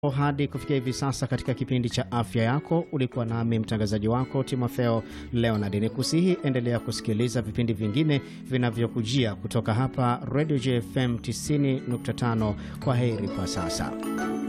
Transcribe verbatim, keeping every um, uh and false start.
Hadi kufikia hivi sasa katika kipindi cha afya yako, ulikuwa nami mtangazaji wako Timotheo Leonard. Nikusihi endelea kusikiliza vipindi vingine vinavyokujia kutoka hapa Radio J F M tisini nukta tano. Kwa heri kwa sasa.